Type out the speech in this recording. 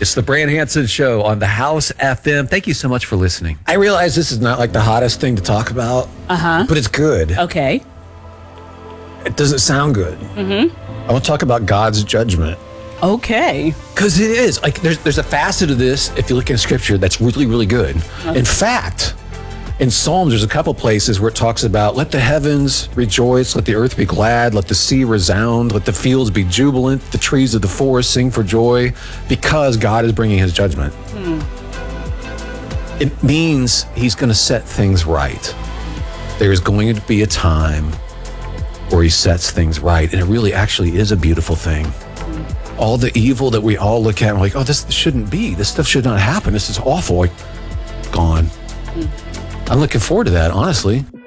It's the Brand Hanson Show on the House FM. Thank you so much for listening. I realize this is not like the hottest thing to talk about, but it's good. Okay. It doesn't sound good. I want to talk about God's judgment. Okay. Because it is. Like, there's a facet of this, if you look in Scripture, that's really, really good. Okay. In fact, in Psalms, there's a couple places where it talks about, let the heavens rejoice, let the earth be glad, let the sea resound, let the fields be jubilant, the trees of the forest sing for joy, because God is bringing his judgment. It means he's going to set things right. There's going to be a time where he sets things right, and it really actually is a beautiful thing. All the evil that we all look at and we're like, oh, this shouldn't be. This stuff should not happen. This is awful. Like, gone. I'm looking forward to that, honestly.